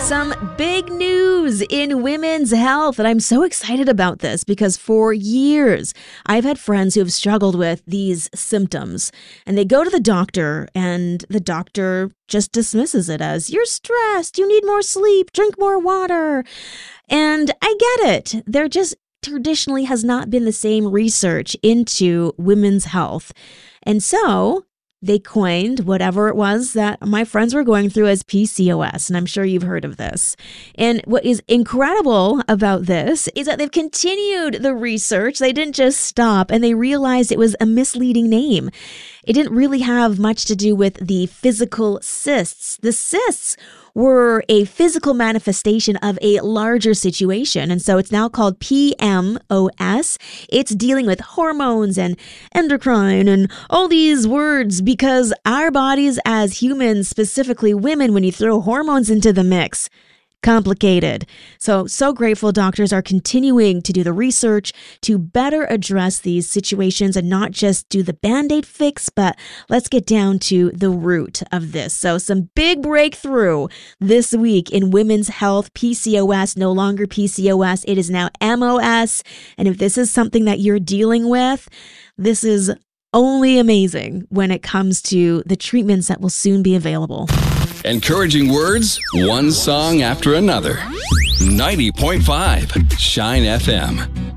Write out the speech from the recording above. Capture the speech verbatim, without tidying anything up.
Some big news in women's health, and I'm so excited about this because for years I've had friends who have struggled with these symptoms, and they go to the doctor and the doctor just dismisses it as, you're stressed, you need more sleep, drink more water. And I get it. There just traditionally has not been the same research into women's health. And so they coined whatever it was that my friends were going through as P C O S, and I'm sure you've heard of this. And what is incredible about this is that they've continued the research. They didn't just stop, and they realized it was a misleading name. It didn't really have much to do with the physical cysts. The cysts were a physical manifestation of a larger situation. And so it's now called P M O S. It's dealing with hormones and endocrine and all these words because our bodies as humans, specifically women, when you throw hormones into the mix, complicated. So, so grateful doctors are continuing to do the research to better address these situations and not just do the Band-Aid fix, but let's get down to the root of this. So some big breakthrough this week in women's health. P C O S, no longer P C O S. It is now M O S. And if this is something that you're dealing with, this is only amazing when it comes to the treatments that will soon be available. Encouraging words, one song after another. ninety point five Shine F M.